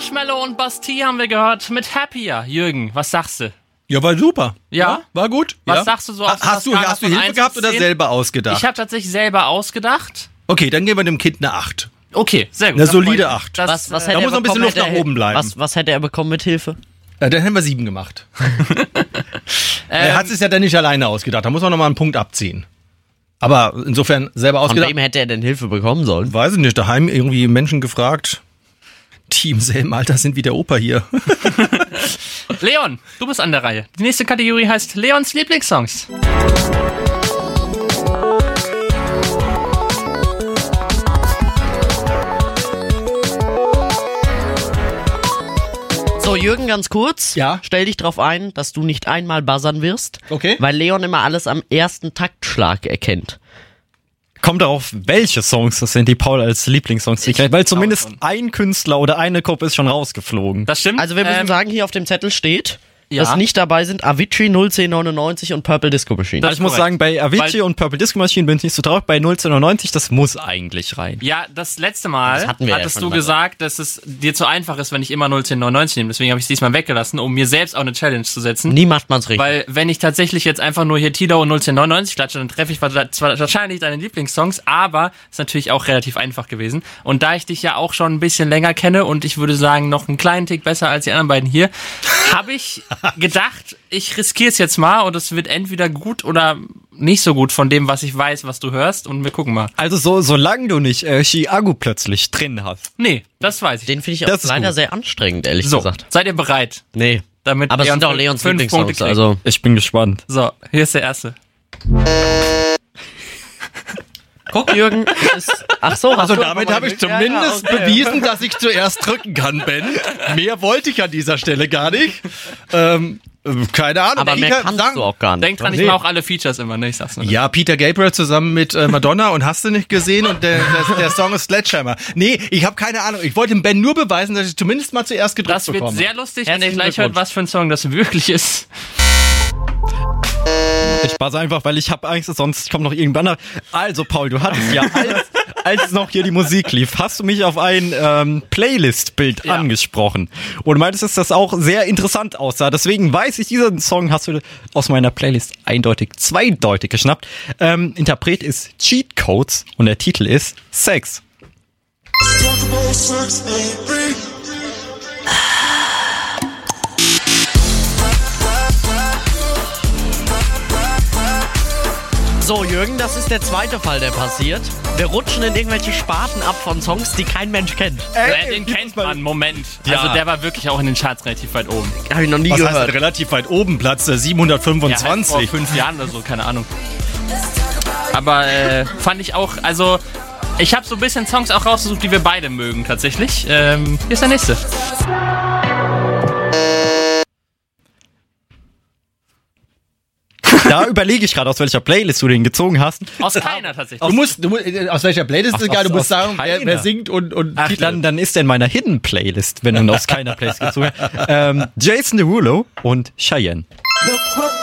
Marshmello und Bastille haben wir gehört mit Happier. Jürgen, was sagst du? Ja, war super. Ja? War gut. Was sagst du so auf Hast du Hilfe gehabt oder selber ausgedacht? Ich habe tatsächlich selber ausgedacht. Okay, dann geben wir dem Kind eine 8. Okay, sehr gut. Eine solide 8. Das, Was da hätte muss noch ein bisschen Luft nach oben bleiben. Was hätte er bekommen mit Hilfe? Dann hätten wir 7 gemacht. Er hat es ja dann nicht alleine ausgedacht. Da muss man nochmal einen Punkt abziehen. Aber insofern selber Von ausgedacht. wem hätte er denn Hilfe bekommen sollen? Weiß ich nicht, daheim irgendwie Menschen gefragt, die im selben Alter sind wie der Opa hier. Leon, du bist an der Reihe. Die nächste Kategorie heißt Leons Lieblingssongs. So, Jürgen, ganz kurz. Ja? Stell dich drauf ein, dass du nicht einmal buzzern wirst. Okay. Weil Leon immer alles am ersten Taktschlag erkennt. Kommt darauf, welche Songs das sind, die Paul als Lieblingssongs kennt, weil zumindest ein Künstler oder eine Gruppe ist schon rausgeflogen. Das stimmt. Also wir müssen sagen, hier auf dem Zettel steht, ja. dass nicht dabei sind Avicii, 01099 und Purple Disco Machine. Das Ich muss sagen, bei Avicii und Purple Disco Machine bin ich nicht so traurig. Bei 01099, das muss eigentlich rein. Ja, das letzte Mal Das hatten wir hattest ja du schon gesagt, dass es dir zu einfach ist, wenn ich immer 01099 nehme. Deswegen habe ich es diesmal weggelassen, um mir selbst auch eine Challenge zu setzen. Nie macht man's richtig. Weil wenn ich tatsächlich jetzt einfach nur hier Tilo und 01099 klatsche, dann treffe ich zwar wahrscheinlich deine Lieblingssongs, aber ist natürlich auch relativ einfach gewesen. Und da ich dich ja auch schon ein bisschen länger kenne und ich würde sagen, noch einen kleinen Tick besser als die anderen beiden hier, habe ich gedacht, ich riskiere es jetzt mal und es wird entweder gut oder nicht so gut von dem, was ich weiß, was du hörst, und wir gucken mal. Also solange du nicht Chiago plötzlich drin hast. Nee, das weiß ich. Den finde ich Das auch ist leider gut. sehr anstrengend, ehrlich So, gesagt. seid ihr bereit? Nee. Damit Aber es Leon sind auch Leons 5 Punkte Lieblingssongs, kriegt. also... Ich bin gespannt. So, hier ist der erste. Guck, Jürgen, ach so, Also damit habe ich zumindest bewiesen, dass ich zuerst drücken kann, Ben. Mehr wollte ich an dieser Stelle gar nicht. Keine Ahnung. Aber mehr kannst du auch gar nicht. Denk dran, ich mache auch alle Features immer, ne? Ich sag's nur. Ja, Peter Gabriel zusammen mit Madonna und hast du nicht gesehen, und der Song ist Sledgehammer. Nee, ich habe keine Ahnung. Ich wollte dem Ben nur beweisen, dass ich zumindest mal zuerst gedrückt Das wird bekomme. sehr lustig, wenn ihr Herzlichen gleich hört, Glückwunsch. was für ein Song das wirklich ist. Ich passe einfach, weil ich habe Angst, sonst kommt noch irgendwann nach. Also Paul, du hattest ja, als noch hier die Musik lief, hast du mich auf ein Playlist-Bild Ja. angesprochen. Und meintest, dass das auch sehr interessant aussah. Deswegen weiß ich, diesen Song hast du aus meiner Playlist zweideutig geschnappt. Interpret ist Cheat Codes und der Titel ist Sex. So, Jürgen, das ist der zweite Fall, der passiert. Wir rutschen in irgendwelche Sparten ab von Songs, die kein Mensch kennt. Den kennt man, Moment. Ja. Also der war wirklich auch in den Charts relativ weit oben. Hab ich noch nie Was heißt gehört. denn relativ weit oben? Platz Ja, halt 725. vor 5 Jahren oder so, keine Ahnung. Aber fand ich auch, also ich habe so ein bisschen Songs auch rausgesucht, die wir beide mögen tatsächlich. Hier ist der nächste. Da überlege ich gerade, aus welcher Playlist du den gezogen hast. Aus keiner tatsächlich. Du musst, aus welcher Playlist ist egal, du musst aus sagen, wer keiner. singt und Ach, Titel. dann ist der in meiner Hidden Playlist, wenn du ihn aus keiner Playlist gezogen hast. Jason Derulo und Cheyenne. Look what